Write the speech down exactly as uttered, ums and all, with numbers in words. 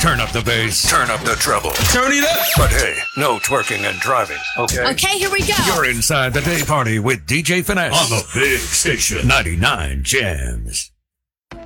Turn up the bass. Turn up the treble. Turn it up. But hey, no twerking and driving, okay? Okay, here we go. You're inside the day party with D J Finesse. On the big station. ninety-nine Jams.